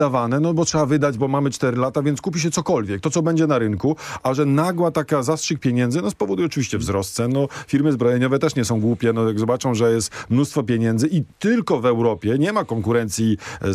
dawane, no bo trzeba wydać, bo mamy 4 lata, więc kupi się cokolwiek, to co będzie na rynku, a że nagła taka zastrzyk pieniędzy, no spowoduje oczywiście wzrost cen, no firmy zbrojeniowe też nie są głupie, no jak zobaczą, że jest mnóstwo pieniędzy i tylko w Europie nie ma konkurencji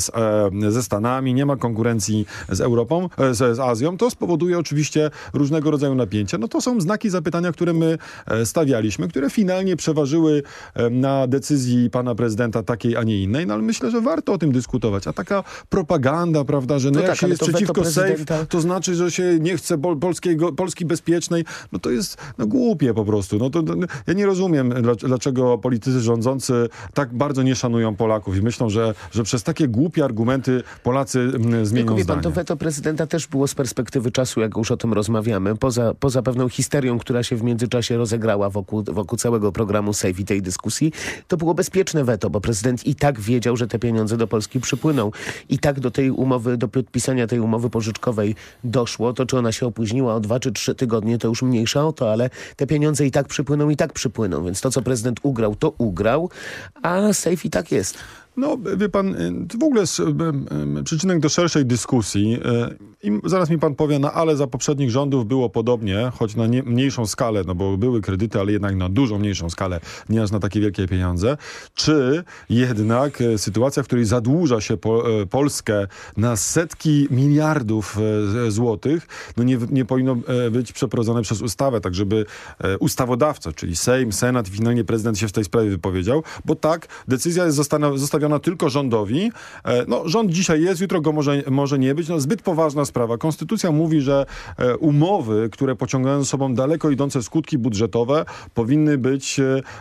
ze Stanami, nie ma konkurencji z Europą, z Azją, to spowoduje oczywiście różnego rodzaju napięcia. No to są znaki zapytania, które my stawialiśmy, które finalnie przeważyły na decyzji pana prezydenta takiej, a nie innej, no ale myślę, że warto o tym dyskutować. A taka propaganda, prawda, że no jak tak, się jest przeciwko prezydenta... SAFE, to znaczy, że się nie chce Polski bezpiecznej, no to jest głupie po prostu. No to ja nie rozumiem, dlaczego politycy rządzący tak bardzo nie szanują Polaków i myślą, że przez takie głupie argumenty Polacy zmienią zdanie. To weto prezydenta też było z perspektywy czasu, jak już o tym rozmawiamy, poza pewną histerią, która się w międzyczasie rozegrała wokół całego programu SAFE i tej dyskusji, to było bezpieczne weto, bo prezydent i tak wiedział, że te pieniądze do Polski przypłyną. I tak do tej umowy, do podpisania tej umowy pożyczkowej doszło. To, czy ona się opóźniła o 2 czy 3 tygodnie, to już mniejsza o to, ale te pieniądze i tak przypłyną. Więc to, co prezydent ugrał, to ugrał, a SAFE i tak jest. No, wie pan, to w ogóle jest przyczynek do szerszej dyskusji. I zaraz mi pan powie, no ale za poprzednich rządów było podobnie, choć na mniejszą skalę, no bo były kredyty, ale jednak na dużo mniejszą skalę, nie aż na takie wielkie pieniądze. Czy jednak sytuacja, w której zadłuża się Polskę na setki miliardów złotych, no nie powinno być przeprowadzone przez ustawę, tak żeby ustawodawca, czyli Sejm, Senat i finalnie prezydent się w tej sprawie wypowiedział, bo tak, decyzja jest zostawiona tylko rządowi. No, rząd dzisiaj jest, jutro go może nie być. No, zbyt poważna sprawa. Konstytucja mówi, że umowy, które pociągają za sobą daleko idące skutki budżetowe, powinny być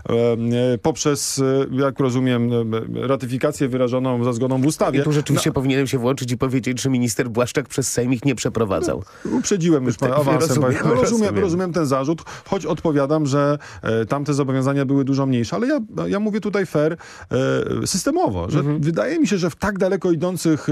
poprzez, jak rozumiem, ratyfikację wyrażoną za zgodą w ustawie. I tu rzeczywiście powinienem się włączyć i powiedzieć, że minister Błaszczak przez Sejm ich nie przeprowadzał. Uprzedziłem już awansem. Rozumiem ten zarzut, choć odpowiadam, że tamte zobowiązania były dużo mniejsze, ale ja mówię tutaj fair, systemowo. Że wydaje mi się, że w tak daleko idących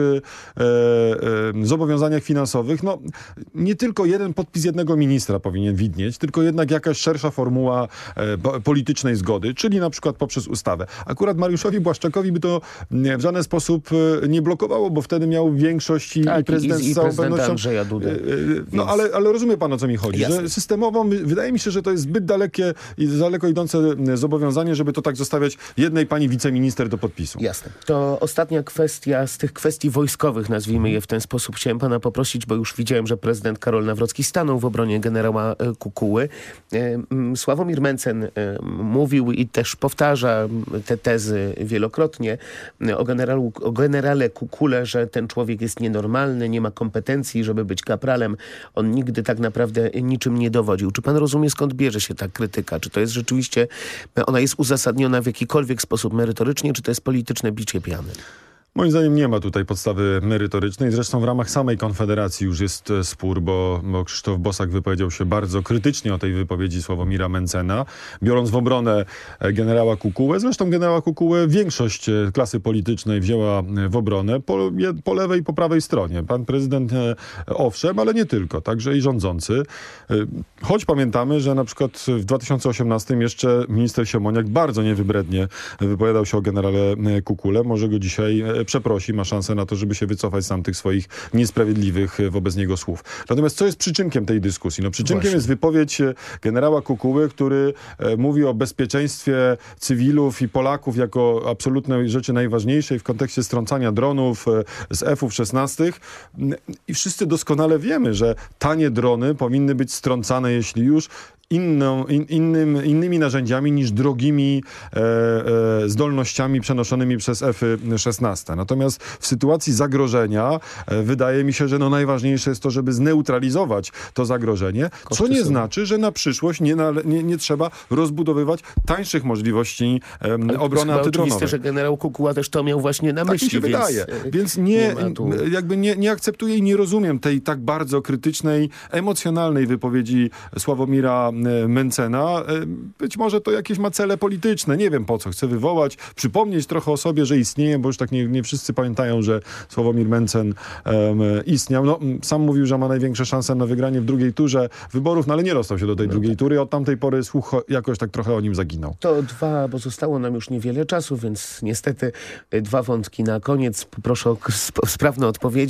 zobowiązaniach finansowych, no nie tylko jeden podpis jednego ministra powinien widnieć, tylko jednak jakaś szersza formuła politycznej zgody, czyli na przykład poprzez ustawę. Akurat Mariuszowi Błaszczakowi by to w żaden sposób nie blokowało, bo wtedy miał większość i prezydent z całą pewnością... Andrzeja Dudy. No ale rozumie pan, o co mi chodzi. Jasne. Że systemowo wydaje mi się, że to jest zbyt dalekie i daleko idące zobowiązanie, żeby to tak zostawiać jednej pani wiceminister do podpisu. Jasne. To ostatnia kwestia z tych kwestii wojskowych, nazwijmy je w ten sposób. Chciałem pana poprosić, bo już widziałem, że prezydent Karol Nawrocki stanął w obronie generała Kukuły. Sławomir Mencen mówił i też powtarza te tezy wielokrotnie o generale Kukule, że ten człowiek jest nienormalny, nie ma kompetencji, żeby być kapralem. On nigdy tak naprawdę niczym nie dowodził. Czy pan rozumie, skąd bierze się ta krytyka? Czy to jest rzeczywiście, ona jest uzasadniona w jakikolwiek sposób merytorycznie, czy to jest polityczne bicie piany? Moim zdaniem nie ma tutaj podstawy merytorycznej. Zresztą w ramach samej Konfederacji już jest spór, bo Krzysztof Bosak wypowiedział się bardzo krytycznie o tej wypowiedzi Sławomira Mencena, biorąc w obronę generała Kukułę. Zresztą generała Kukułę większość klasy politycznej wzięła w obronę po lewej i po prawej stronie. Pan prezydent owszem, ale nie tylko, także i rządzący. Choć pamiętamy, że na przykład w 2018 jeszcze minister Siemoniak bardzo niewybrednie wypowiadał się o generale Kukule. Może go dzisiaj przeprosi, ma szansę na to, żeby się wycofać z tamtych swoich niesprawiedliwych wobec niego słów. Natomiast co jest przyczynkiem tej dyskusji? No przyczynkiem jest wypowiedź generała Kukuły, który mówi o bezpieczeństwie cywilów i Polaków jako absolutnej rzeczy najważniejszej w kontekście strącania dronów z F-16. I wszyscy doskonale wiemy, że tanie drony powinny być strącane, jeśli już, innymi narzędziami niż drogimi zdolnościami przenoszonymi przez F-16. Natomiast w sytuacji zagrożenia wydaje mi się, że najważniejsze jest to, żeby zneutralizować to zagrożenie, co nie znaczy, że na przyszłość nie trzeba rozbudowywać tańszych możliwości obrony antydronowej. Oczywiste, że generał Kukuła też to miał właśnie na myśli. Tak mi się wydaje. Więc nie akceptuję i nie rozumiem tej tak bardzo krytycznej, emocjonalnej wypowiedzi Sławomira Mencena. Być może to jakieś ma cele polityczne. Nie wiem po co. Chce wywołać, przypomnieć trochę o sobie, że istnieje, bo już tak nie wszyscy pamiętają, że Sławomir Mencen istniał. No, sam mówił, że ma największe szanse na wygranie w drugiej turze wyborów, ale nie dostał się do tej drugiej tury. Od tamtej pory słuch jakoś tak trochę o nim zaginął. Bo zostało nam już niewiele czasu, więc niestety 2 wątki na koniec. Poproszę o sprawne odpowiedzi.